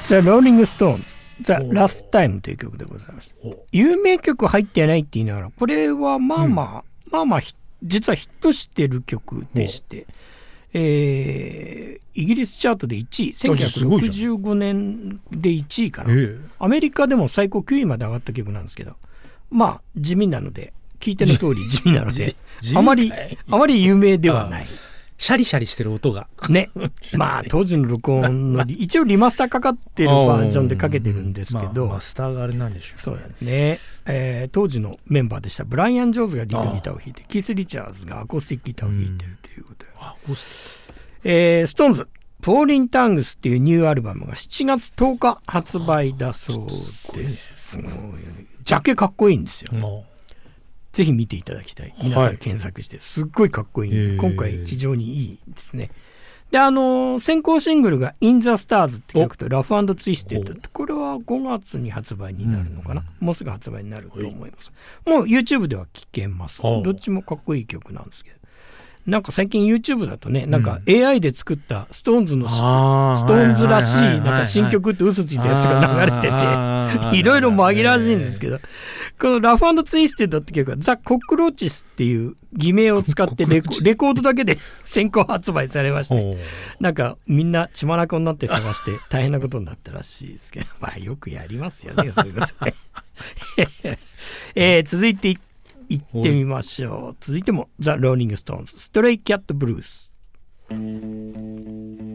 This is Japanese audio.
ザ・ローリング・ストーンズザ・ラストタイムという曲でございました。有名曲入ってないって言いながら、これはまあまあ実はヒットしてる曲でして、イギリスチャートで1位、1965年で1位かな、アメリカでも最高9位まで上がった曲なんですけど、まあ地味なので、聞いての通り地味なのであまり有名ではない。 シャリシャリしてる音がね、まあ当時の録音の一応リマスターかかってるバージョンでかけてるんですけど、 マスターがあれなんでしょうね。 そうだね、当時のメンバーでしたブライアン・ジョーンズがリードギターを弾いて、キース・リチャーズがアコースティックギターを弾いてるということで、ストーンズフォーリン・タングスっていうニューアルバムが7月10日発売だそうです。ジャケかっこいいんですよ。ぜひ見ていただきたい。皆さん検索して、すっごいかっこいい。今回非常にいいですね。で、先行シングルが In the Stars って曲とラフ&ツイステッドって、これは5月に発売になるのかな、もうすぐ発売になると思います。もう YouTube では聴けます。どっちもかっこいい曲なんですけど、なんか最近 YouTube だとね、なんか AI で作ったストーンズのストーンズらしいなんか新曲って嘘ついたやつが流れてて、いろいろ紛らわしいんですけど、このラフ&ツイステッドって曲はザ・コックローチスっていう偽名を使ってレコードだけで先行発売されまして、なんかみんな血眼になって探して大変なことになったらしいですけど、まあよくやりますよね、そういうことね。続いていってみましょう。続いてもザ・ローリング・ストーンズストレイ・キャット・ブルース。